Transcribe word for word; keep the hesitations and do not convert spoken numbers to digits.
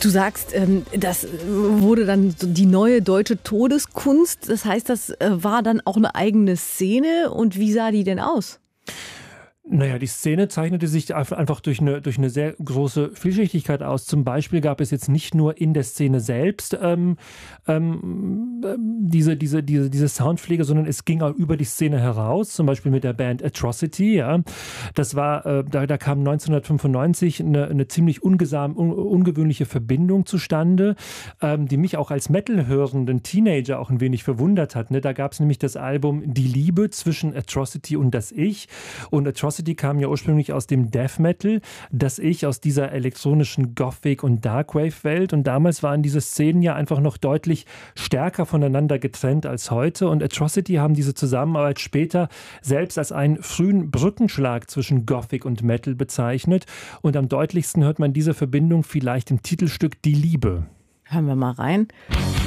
Du sagst, ähm, das wurde dann so die neue deutsche Todeskunst. Das heißt, das äh, war dann auch eine eigene Szene. Und wie sah die denn aus? Naja, die Szene zeichnete sich einfach durch eine, durch eine sehr große Vielschichtigkeit aus. Zum Beispiel gab es jetzt nicht nur in der Szene selbst ähm, ähm, diese, diese, diese, diese Soundpflege, sondern es ging auch über die Szene heraus, zum Beispiel mit der Band Atrocity. Ja. Das war, äh, da, da kam neunzehnhundertfünfundneunzig eine, eine ziemlich ungesam, un, ungewöhnliche Verbindung zustande, ähm, die mich auch als Metal-hörenden Teenager auch ein wenig verwundert hat. Ne? Da gab es nämlich das Album Die Liebe zwischen Atrocity und das Ich. Und Atrocity kam ja ursprünglich aus dem Death Metal, das Ich aus dieser elektronischen Gothic- und Darkwave-Welt. Und damals waren diese Szenen ja einfach noch deutlich stärker voneinander getrennt als heute. Und Atrocity haben diese Zusammenarbeit später selbst als einen frühen Brückenschlag zwischen Gothic und Metal bezeichnet. Und am deutlichsten hört man diese Verbindung vielleicht im Titelstück Die Liebe. Hören wir mal rein.